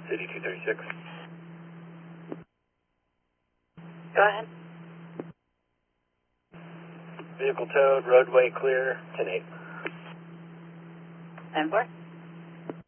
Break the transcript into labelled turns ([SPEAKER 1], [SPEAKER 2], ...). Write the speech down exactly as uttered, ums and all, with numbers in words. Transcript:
[SPEAKER 1] City two thirty-six.
[SPEAKER 2] Go ahead.
[SPEAKER 1] Vehicle towed, roadway clear, ten eight.
[SPEAKER 2] ten four.